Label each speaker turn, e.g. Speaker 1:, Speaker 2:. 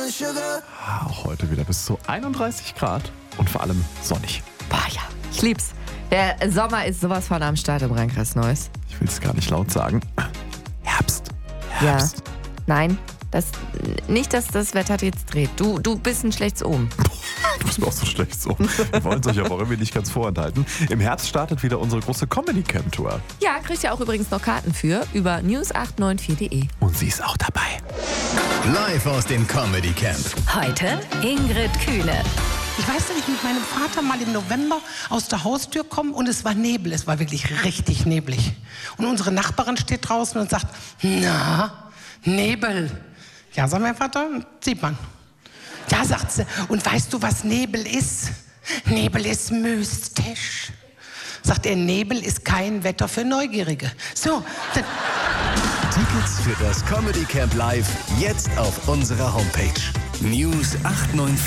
Speaker 1: Auch heute wieder bis zu 31 Grad und vor allem sonnig.
Speaker 2: Boah, ja, ich lieb's. Der Sommer ist sowas von am Start im Rheinkreis Neuss.
Speaker 1: Ich will es gar nicht laut sagen. Herbst.
Speaker 2: Ja, nein, nicht, dass das Wetter jetzt dreht. Du bist ein schlechtes Omen.
Speaker 1: Du bist mir auch so schlecht so. Wir wollen es euch aber irgendwie nicht ganz vorenthalten. Im Herbst startet wieder unsere große Comedy-Camp-Tour.
Speaker 2: Ja, kriegt ihr auch übrigens noch Karten für über news894.de.
Speaker 1: Und sie ist auch dabei.
Speaker 3: Live aus dem Comedy Camp.
Speaker 4: Heute Ingrid Kühne.
Speaker 5: Ich weiß, dass ich mit meinem Vater mal im November aus der Haustür komme und es war Nebel. Es war wirklich richtig neblig. Und unsere Nachbarin steht draußen und sagt, na, Nebel. Ja, sagt mein Vater, sieht man. Ja, sagt sie, und weißt du, was Nebel ist? Nebel ist mystisch. Sagt er, Nebel ist kein Wetter für Neugierige. So, dann
Speaker 3: Tickets für das Comedy Camp Live jetzt auf unserer Homepage. News 894.